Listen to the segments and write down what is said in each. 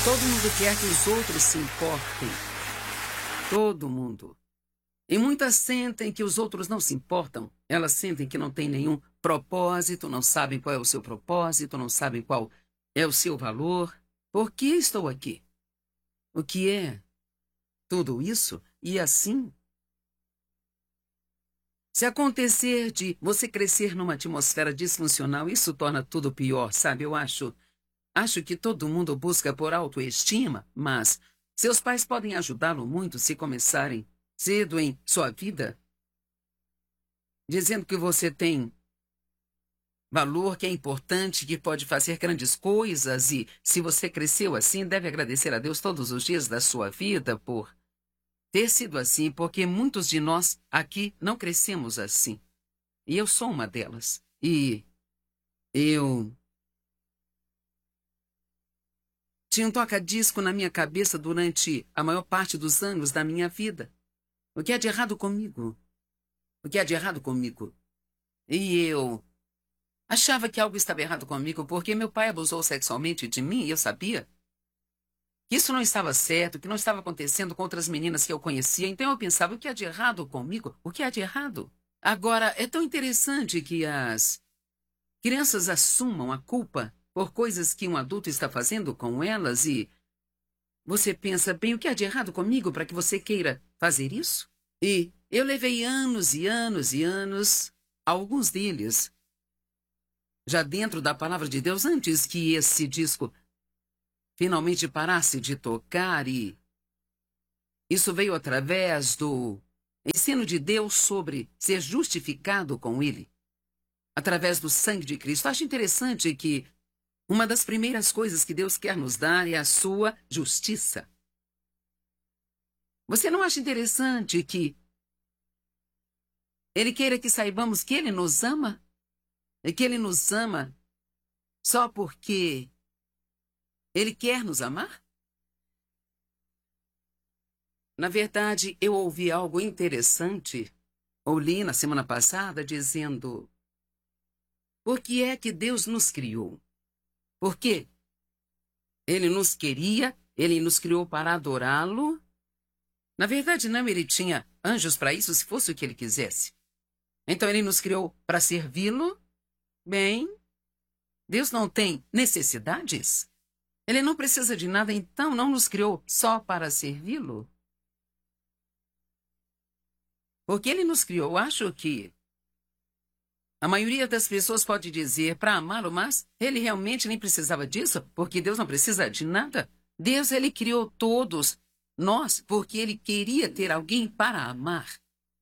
Todo mundo quer que os outros se importem. Todo mundo. E muitas sentem que os outros não se importam. Elas sentem que não tem nenhum propósito, não sabem qual é o seu propósito, não sabem qual é o seu valor. Por que estou aqui? O que é tudo isso? E assim, se acontecer de você crescer numa atmosfera disfuncional, isso torna tudo pior, sabe? Eu acho que todo mundo busca por autoestima, mas seus pais podem ajudá-lo muito se começarem cedo em sua vida, dizendo que você tem valor, que é importante, que pode fazer grandes coisas e, se você cresceu assim, deve agradecer a Deus todos os dias da sua vida por ter sido assim, porque muitos de nós aqui não crescemos assim. E eu sou uma delas. E eu tinha um toca-disco na minha cabeça durante a maior parte dos anos da minha vida. O que há de errado comigo? O que há de errado comigo? E eu achava que algo estava errado comigo porque meu pai abusou sexualmente de mim e eu sabia que isso não estava certo, que não estava acontecendo com outras meninas que eu conhecia. Então eu pensava, o que há de errado comigo? O que há de errado? Agora, é tão interessante que as crianças assumam a culpa por coisas que um adulto está fazendo com elas e você pensa, bem, o que há de errado comigo para que você queira fazer isso? E eu levei anos e anos e anos, alguns deles, já dentro da palavra de Deus, antes que esse disco finalmente parasse de tocar, e isso veio através do ensino de Deus sobre ser justificado com Ele, através do sangue de Cristo. Acho interessante que uma das primeiras coisas que Deus quer nos dar é a sua justiça. Você não acha interessante que Ele queira que saibamos que Ele nos ama? E que Ele nos ama só porque Ele quer nos amar? Na verdade, eu ouvi algo interessante, ou li na semana passada, dizendo: por que é que Deus nos criou? Por quê? Ele nos queria, Ele nos criou para adorá-lo. Na verdade, não, Ele tinha anjos para isso, se fosse o que Ele quisesse. Então, Ele nos criou para servi-lo? Bem, Deus não tem necessidades? Ele não precisa de nada, então não nos criou só para servi-lo? Porque Ele nos criou, acho que a maioria das pessoas pode dizer para amá-lo, mas Ele realmente nem precisava disso, porque Deus não precisa de nada. Deus, Ele criou todos nós porque Ele queria ter alguém para amar.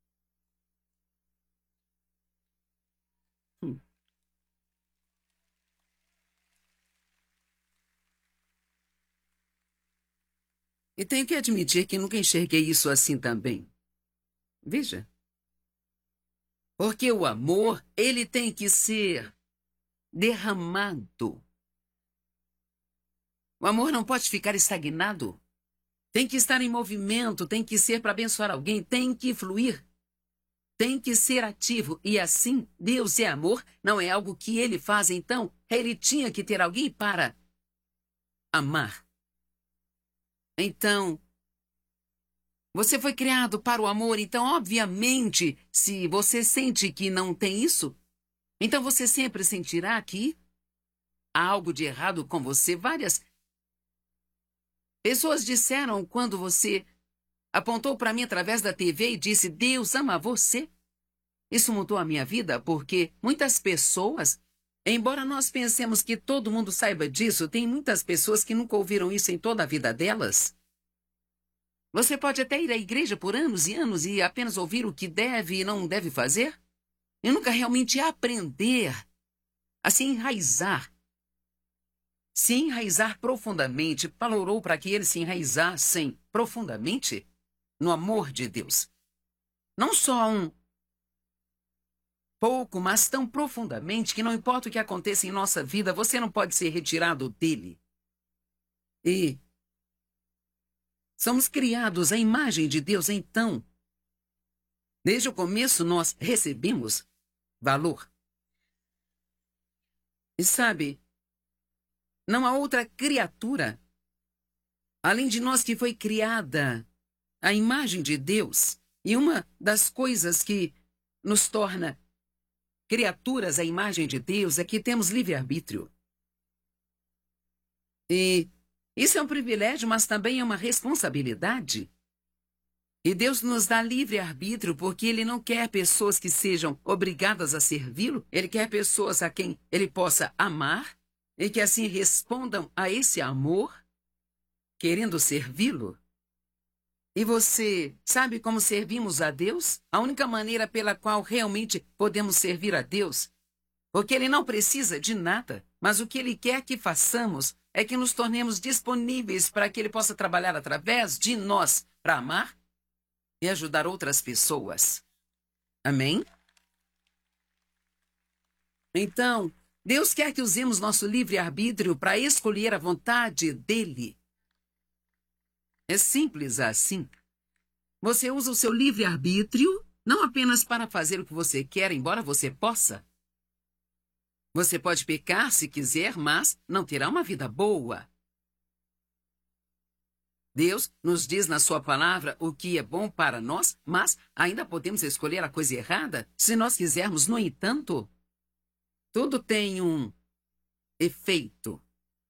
E tenho que admitir que nunca enxerguei isso assim também. Veja. Porque o amor, ele tem que ser derramado. O amor não pode ficar estagnado. Tem que estar em movimento, tem que ser para abençoar alguém, tem que fluir. Tem que ser ativo. E assim, Deus é amor, não é algo que ele faz. Então, ele tinha que ter alguém para amar. Então, você foi criado para o amor, então, obviamente, se você sente que não tem isso, então você sempre sentirá que há algo de errado com você. Várias pessoas disseram quando você apontou para mim através da TV e disse, Deus ama você. Isso mudou a minha vida porque muitas pessoas, embora nós pensemos que todo mundo saiba disso, tem muitas pessoas que nunca ouviram isso em toda a vida delas. Você pode até ir à igreja por anos e anos e apenas ouvir o que deve e não deve fazer, e nunca realmente aprender a se enraizar profundamente. Paulo orou para que eles se enraizassem profundamente no amor de Deus. Não só um pouco, mas tão profundamente que não importa o que aconteça em nossa vida, você não pode ser retirado dele. E somos criados à imagem de Deus, então, desde o começo nós recebemos valor. E sabe, não há outra criatura Além de nós que foi criada a imagem de Deus, e uma das coisas que nos torna criaturas à imagem de Deus é que temos livre-arbítrio. E isso é um privilégio, mas também é uma responsabilidade. E Deus nos dá livre-arbítrio porque Ele não quer pessoas que sejam obrigadas a servi-lo. Ele quer pessoas a quem Ele possa amar e que assim respondam a esse amor, querendo servi-lo. E você sabe como servimos a Deus? A única maneira pela qual realmente podemos servir a Deus, porque Ele não precisa de nada, mas o que Ele quer que façamos é que nos tornemos disponíveis para que Ele possa trabalhar através de nós para amar e ajudar outras pessoas. Amém? Então, Deus quer que usemos nosso livre-arbítrio para escolher a vontade dEle. É simples assim. Você usa o seu livre-arbítrio não apenas para fazer o que você quer, embora você possa. Você pode pecar se quiser, mas não terá uma vida boa. Deus nos diz na sua palavra o que é bom para nós, mas ainda podemos escolher a coisa errada se nós quisermos. No entanto, tudo tem um efeito.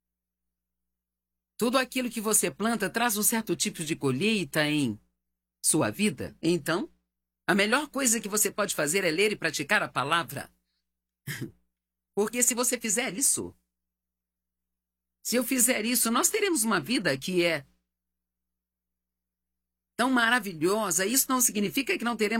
Tudo aquilo que você planta traz um certo tipo de colheita em sua vida. Então, a melhor coisa que você pode fazer é ler e praticar a palavra. Porque se você fizer isso, se eu fizer isso, nós teremos uma vida que é tão maravilhosa. Isso não significa que não teremos